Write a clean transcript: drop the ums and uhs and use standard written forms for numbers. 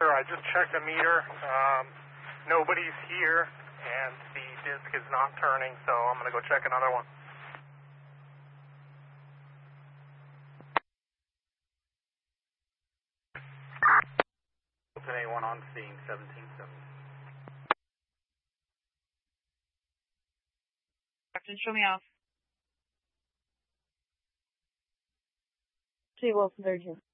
Sir, I just checked the meter. Nobody's here, and the disc is not turning, so I'm going to go check another one. Open A1 on scene, 1770. Captain, show me off. J. Wilson, 32.